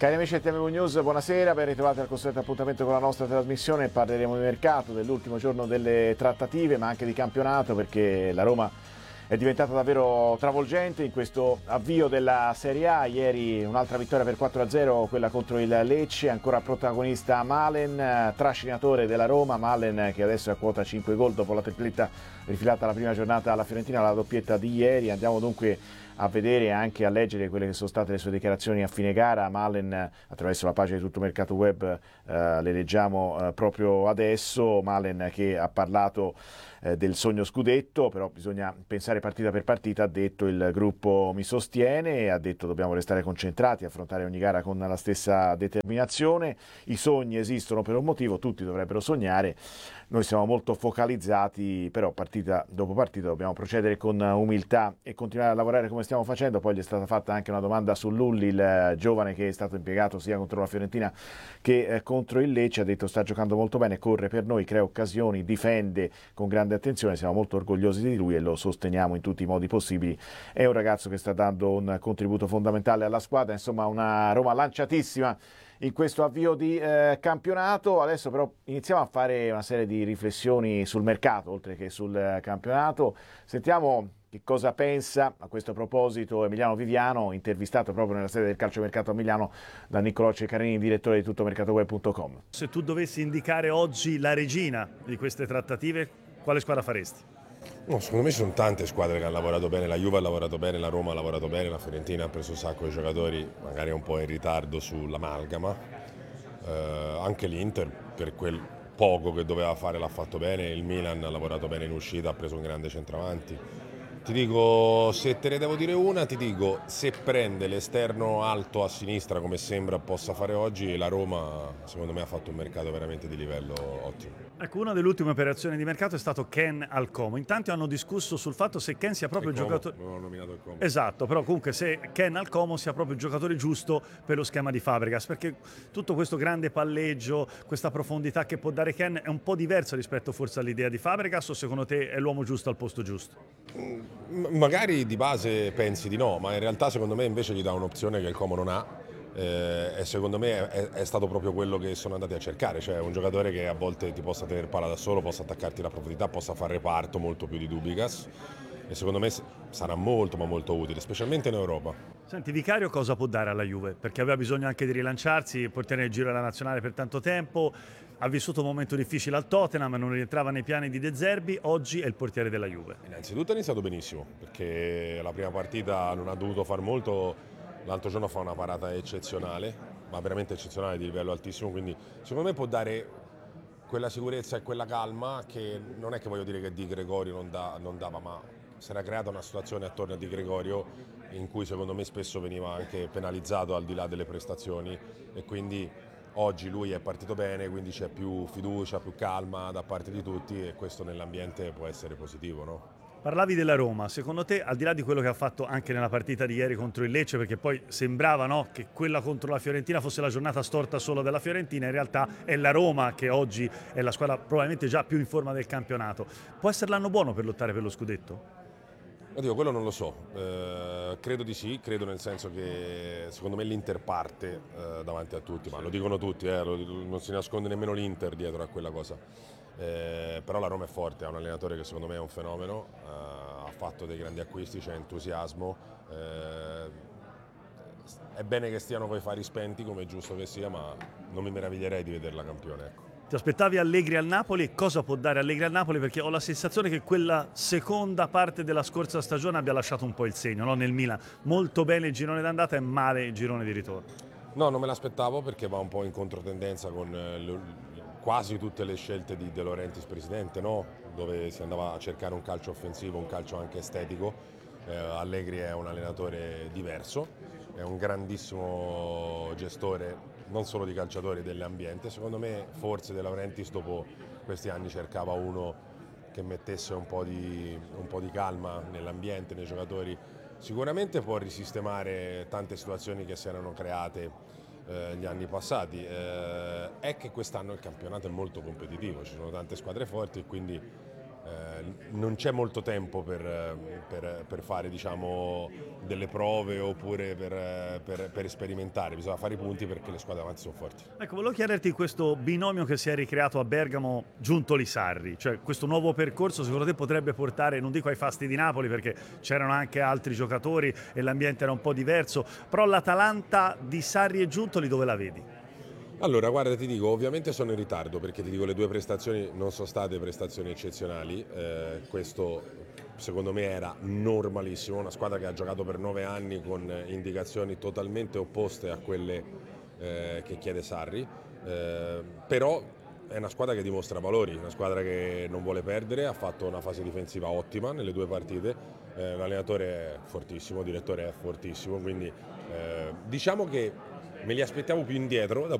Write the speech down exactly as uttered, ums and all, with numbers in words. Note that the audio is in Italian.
Cari amici di T V News, buonasera, ben ritrovati al consueto appuntamento con la nostra trasmissione. Parleremo di mercato, dell'ultimo giorno delle trattative, ma anche di campionato, perché la Roma è diventata davvero travolgente in questo avvio della Serie A. Ieri un'altra vittoria per quattro a zero, quella contro il Lecce, ancora protagonista Malen, trascinatore della Roma. Malen che adesso è a quota cinque gol dopo la tripletta rifilata la prima giornata alla Fiorentina, la doppietta di ieri. Andiamo dunque a vedere e anche a leggere quelle che sono state le sue dichiarazioni a fine gara. Malen, attraverso la pagina di Tutto Mercato Web, eh, le leggiamo eh, proprio adesso. Malen che ha parlato eh, del sogno scudetto, però bisogna pensare partita per partita. Ha detto: il gruppo mi sostiene, ha detto dobbiamo restare concentrati, affrontare ogni gara con la stessa determinazione, i sogni esistono per un motivo, tutti dovrebbero sognare, noi siamo molto focalizzati, però partita dopo partita dobbiamo procedere con umiltà e continuare a lavorare come stiamo facendo. Poi gli è stata fatta anche una domanda su Lulli, il giovane che è stato impiegato sia contro la Fiorentina che eh, contro il Lecce. Ha detto: sta giocando molto bene, corre per noi, crea occasioni, difende con grande attenzione, siamo molto orgogliosi di lui e lo sosteniamo in tutti i modi possibili. È un ragazzo che sta dando un contributo fondamentale alla squadra, insomma una Roma lanciatissima in questo avvio di eh, campionato. Adesso però iniziamo a fare una serie di riflessioni sul mercato oltre che sul eh, campionato. Sentiamo che cosa pensa a questo proposito Emiliano Viviano, intervistato proprio nella sede del calciomercato a Milano da Niccolò Ceccarini, direttore di tutto mercato web punto com. Se tu dovessi indicare oggi la regina di queste trattative, quale squadra faresti? No, secondo me ci sono tante squadre che hanno lavorato bene, la Juve ha lavorato bene, la Roma ha lavorato bene, la Fiorentina ha preso un sacco di giocatori, magari un po' in ritardo sull'amalgama, eh, anche l'Inter per quel poco che doveva fare l'ha fatto bene, il Milan ha lavorato bene in uscita, ha preso un grande centravanti. Ti dico, se te ne devo dire una, ti dico, se prende l'esterno alto a sinistra come sembra possa fare oggi, la Roma secondo me ha fatto un mercato veramente di livello ottimo. Ecco, una delle ultime operazioni di mercato è stato Ken al Como. In tanti hanno discusso sul fatto se Ken sia proprio il, il giocatore... Non ho nominato il Como. Esatto, però comunque se Ken al Como sia proprio il giocatore giusto per lo schema di Fabregas, perché tutto questo grande palleggio, questa profondità che può dare Ken è un po' diversa rispetto forse all'idea di Fabregas, o secondo te è l'uomo giusto al posto giusto? Mm, magari di base pensi di no, ma in realtà secondo me invece gli dà un'opzione che il Como non ha. Eh, e secondo me è, è stato proprio quello che sono andati a cercare, cioè un giocatore che a volte ti possa tenere palla da solo, possa attaccarti la profondità, possa fare reparto molto più di Dubicas, e secondo me sarà molto ma molto utile, specialmente in Europa. Senti, Vicario cosa può dare alla Juve? Perché aveva bisogno anche di rilanciarsi, portiere nel giro della nazionale per tanto tempo, ha vissuto un momento difficile al Tottenham, non rientrava nei piani di De Zerbi, oggi è il portiere della Juve. Innanzitutto ha iniziato benissimo, perché la prima partita non ha dovuto far molto. L'altro giorno fa una parata eccezionale, ma veramente eccezionale, di livello altissimo, quindi secondo me può dare quella sicurezza e quella calma che non è che voglio dire che Di Gregorio non, da, non dava, ma si era creata una situazione attorno a Di Gregorio in cui secondo me spesso veniva anche penalizzato al di là delle prestazioni, e quindi oggi lui è partito bene, quindi c'è più fiducia, più calma da parte di tutti, e questo nell'ambiente può essere positivo, no? Parlavi della Roma, secondo te, al di là di quello che ha fatto anche nella partita di ieri contro il Lecce, perché poi sembrava, no, che quella contro la Fiorentina fosse la giornata storta solo della Fiorentina, in realtà è la Roma che oggi è la squadra probabilmente già più in forma del campionato. Può essere l'anno buono per lottare per lo scudetto? Oddio, quello non lo so, eh, credo di sì, credo nel senso che secondo me l'Inter parte eh, davanti a tutti, ma lo dicono tutti, eh, lo, non si nasconde nemmeno l'Inter dietro a quella cosa. Eh, però la Roma è forte, ha un allenatore che secondo me è un fenomeno, eh, ha fatto dei grandi acquisti, c'è entusiasmo, eh, è bene che stiano coi fari spenti come è giusto che sia, ma non mi meraviglierei di vederla campione, ecco. Ti aspettavi Allegri al Napoli? Cosa può dare Allegri al Napoli? Perché ho la sensazione che quella seconda parte della scorsa stagione abbia lasciato un po' il segno, no? Nel Milan molto bene il girone d'andata e male il girone di ritorno. No, non me l'aspettavo perché va un po' in controtendenza con eh, quasi tutte le scelte di De Laurentiis presidente, no? Dove si andava a cercare un calcio offensivo, un calcio anche estetico. Eh, Allegri è un allenatore diverso, è un grandissimo gestore non solo di calciatori, dell'ambiente. Secondo me forse De Laurentiis dopo questi anni cercava uno che mettesse un po' di, un po' di calma nell'ambiente, nei giocatori. Sicuramente può risistemare tante situazioni che si erano create eh, gli anni passati. Eh, è che quest'anno il campionato è molto competitivo, ci sono tante squadre forti e quindi eh, non c'è molto tempo per, per, per fare diciamo, delle prove oppure per, per, per sperimentare, bisogna fare i punti perché le squadre avanti sono forti. Ecco, volevo chiederti questo binomio che si è ricreato a Bergamo Giuntoli-Sarri, cioè questo nuovo percorso secondo te potrebbe portare, non dico ai fasti di Napoli perché c'erano anche altri giocatori e l'ambiente era un po' diverso, però l'Atalanta di Sarri e Giuntoli dove la vedi? Allora, guarda, ti dico, ovviamente sono in ritardo perché ti dico le due prestazioni non sono state prestazioni eccezionali, eh, questo secondo me era normalissimo, una squadra che ha giocato per nove anni con indicazioni totalmente opposte a quelle eh, che chiede Sarri, eh, però è una squadra che dimostra valori, una squadra che non vuole perdere, ha fatto una fase difensiva ottima nelle due partite, eh, l'allenatore è fortissimo, il direttore è fortissimo, quindi eh, diciamo che me li aspettavo più indietro da